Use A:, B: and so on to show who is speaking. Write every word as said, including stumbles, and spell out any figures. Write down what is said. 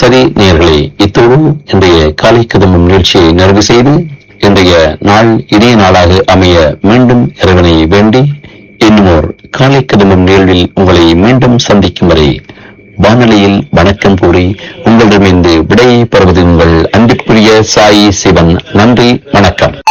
A: சரி நேயர்களே, இத்தோடு இன்றைய காலை கதம்பம் நிகழ்ச்சியை நிறைவு செய்து இன்றைய நாள் இனிய நாளாக அமைய மீண்டும் இறைவனை வேண்டி இன்னும் காலை கதம்பம் நிகழ்வில் உங்களை மீண்டும் சந்திக்கும் வரை வானொலியில் வணக்கம் கூறி உங்களிடமிருந்து விடையை பெறுவது உங்கள் அன்பிற்குரிய சாயி சிவன். நன்றி, வணக்கம்.